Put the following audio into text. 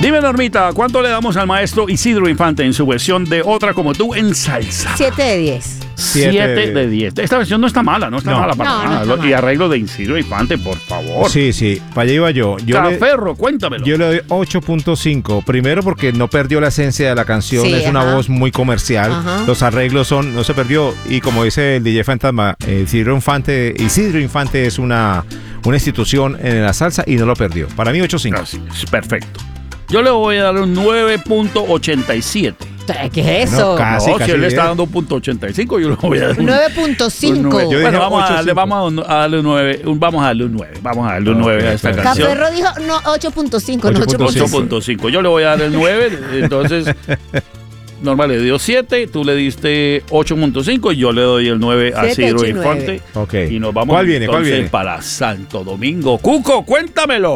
Dime, Normita, ¿cuánto le damos al maestro Isidro Infante en su versión de Otra Como Tú en salsa? 7 de 10. 7 de 10. Esta versión no está mala, no está mala para nada. No está Y mala. arreglo de Isidro Infante, por favor. Sí, para allá iba yo. Caferro, cuéntamelo. Yo le doy 8.5. Primero porque no perdió la esencia de la canción. Sí, es una ajá. voz muy comercial. Ajá. Los arreglos no se perdió. Y como dice el DJ Fantasma, Isidro Infante es una institución en la salsa y no lo perdió. Para mí 8.5. Gracias, perfecto. Yo le voy a dar un 9.87. ¿Qué es eso? No, casi. Si él le está 10. dando 1.85, yo le voy a dar un 9.5. Yo dije Bueno, vamos a 8.5. darle un 9. Vamos a darle un 9. Vamos a darle un 9 a esta perfecto. canción. Caferro dijo no, 8.5, no 8.5. 8.5. 8.5. Yo le voy a dar el 9. Entonces, Norma le dio 7. Tú le diste 8.5. Y yo le doy el 9 a 7, Ciro 8 y 9. Infante. Ok. Y nos vamos ¿Cuál viene? entonces para Santo Domingo. Cuco, cuéntamelo.